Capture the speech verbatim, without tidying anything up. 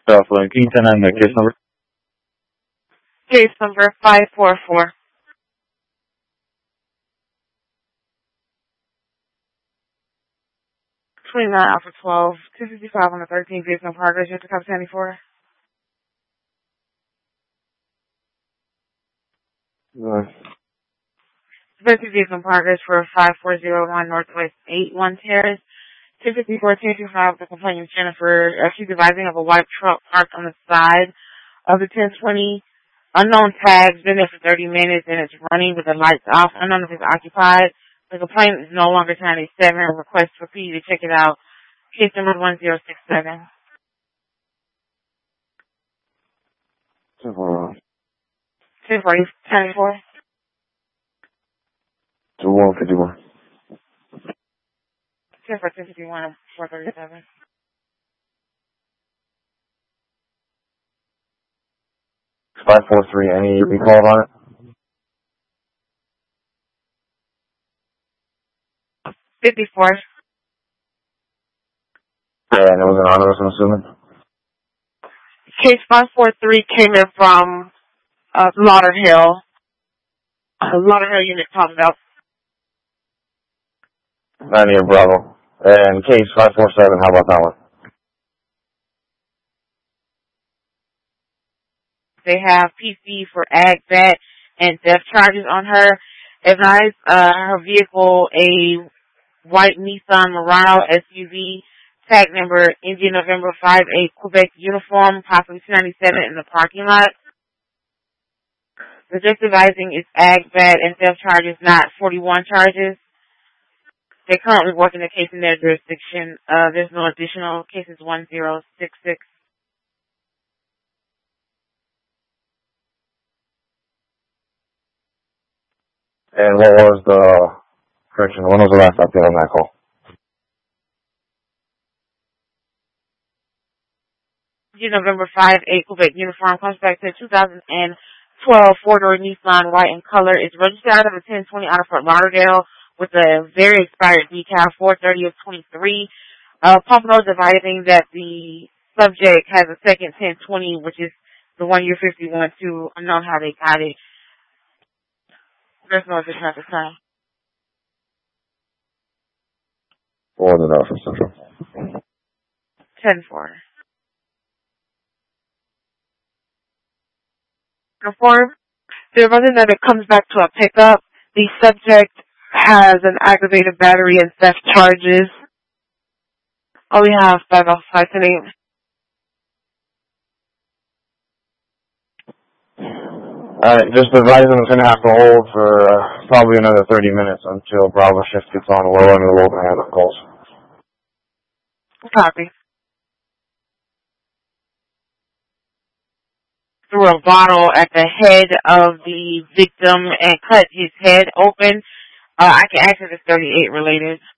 Jocelyn, can you send in the case number? Case number five four four. twenty-nine Alpha twelve, two fifty-five on the thirteenth, vehicle in progress, just to cover seventy-four. Right. Basic vehicle in progress for five four zero one Northwest eight one Terrace, two fifty-four, two fifty-five, the complainant Jennifer. Uh, she's advising of a white truck parked on the side of the ten twenty. Unknown tags, been there for thirty minutes, and it's running with the lights off. Unknown if it's occupied. The complainant is no longer ninety-seven. Request for P to check it out. Case number one zero six seven. ten four. ten forty, ten four. two one fifty-one. ten four, ten fifty-one, four thirty-seven. five four three, any recall on it? fifty-four. Yeah, and it was anonymous, I'm assuming? Case five four three came in from uh, Lauderhill. Uh, Lauderhill unit talking about. ninety or Bravo. And case five four seven, how about that one? They have P C for ag bat and theft charges on her. Advise uh, her vehicle a white Nissan Murano S U V, tag number Indian November five eight Quebec uniform, possibly two ninety-seven in the parking lot. The just advising is ag bat and theft charges, not forty-one charges. They're currently working the case in their jurisdiction. Uh, there's no additional cases. One zero six six. And what was the, correction, when was the last update on that call? November five eight Quebec uniform comes back to two thousand twelve four-door Nissan white in color. It's registered out of a ten twenty out of Fort Lauderdale with a very expired decal, four thirty of twenty-three. Uh, Pompano advising that the subject has a second ten twenty, which is the one year fifty-one too. Unknown how they got it. There's no addition at this time. What was it out for Central? ten four. Form. The running that it comes back to a pickup. The subject has an aggravated battery and theft charges. Oh, we have five oh five today. Alright, just advising I'm going to have to hold for uh, probably another thirty minutes until Bravo shift gets on low and we'll open hand up calls. Copy. Threw a bottle at the head of the victim and cut his head open. Uh, I can access this thirty-eight related.